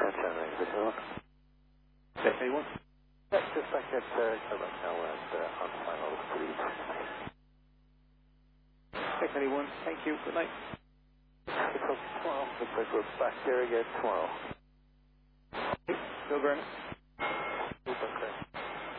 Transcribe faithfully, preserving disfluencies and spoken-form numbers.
That's all right, the hill. Check anyone? That's just like that, uh, right now we're at, uh, on final speed. Check anyone. Thank you. Good night. Looks like tomorrow. Looks like we're back there again tomorrow. Bill Vernon. Super, okay.